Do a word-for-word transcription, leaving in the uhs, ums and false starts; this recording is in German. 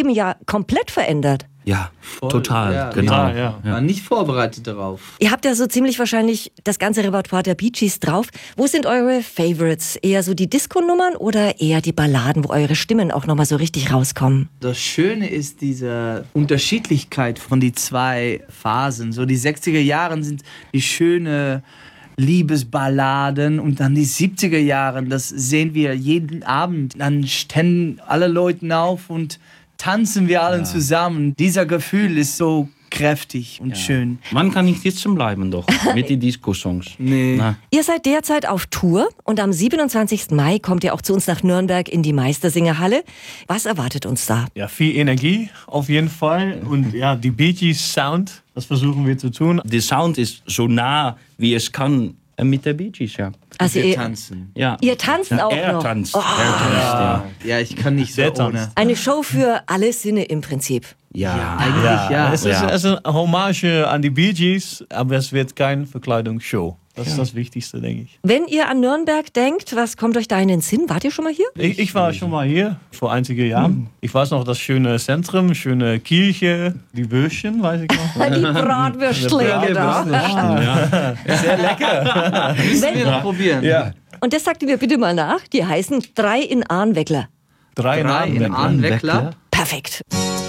Leben ja komplett verändert. Ja, Voll, total, ja, genau. Ja, ja. ja. War nicht vorbereitet darauf. Ihr habt ja so ziemlich wahrscheinlich das ganze Repertoire der Bee Gees drauf. Wo sind eure Favorites? Eher so die Disco-Nummern oder eher die Balladen, wo eure Stimmen auch nochmal so richtig rauskommen? Das Schöne ist diese Unterschiedlichkeit von die zwei Phasen. So die sechziger Jahre sind die schöne Liebesballaden und dann die siebziger Jahre, das sehen wir jeden Abend. Dann stehen alle Leute auf und tanzen wir alle ja. zusammen. Dieser Gefühl ist so kräftig und ja. schön. Man kann nicht sitzen bleiben doch mit den Disco-Songs. Nee. Na. Ihr seid derzeit auf Tour und am siebenundzwanzigsten Mai kommt ihr auch zu uns nach Nürnberg in die Meistersingerhalle. Was erwartet uns da? Ja, viel Energie auf jeden Fall und ja, die Bee Gees Sound, das versuchen wir zu tun. Der Sound ist so nah, wie es kann mit der Bee Gees, ja. Also wir ihr tanzen. Ja. Ihr tanzt ja, auch er noch. Tanzt. Oh. Er tanzt. Ja. Ja, ich kann nicht so Der ohne. tanzt. Eine Show für alle Sinne im Prinzip. Ja. Ja, eigentlich ja. Es ist, Ja. es ist eine Hommage an die Bee Gees, aber es wird keine Verkleidungsshow. Das ist das Wichtigste, denke ich. Wenn ihr an Nürnberg denkt, was kommt euch da in den Sinn? Wart ihr schon mal hier? Ich, ich war schon mal hier vor einigen Jahren. Ich weiß noch das schöne Zentrum, schöne Kirche, die Würstchen, weiß ich noch. Die Bratwürstlinge da. Ja. Sehr lecker. Müssen wir noch probieren. Ja. Und das sagt ihr mir bitte mal nach. Die heißen drei in Arnweckler. Drei, Drei in Namen. Arnweckler. Perfekt.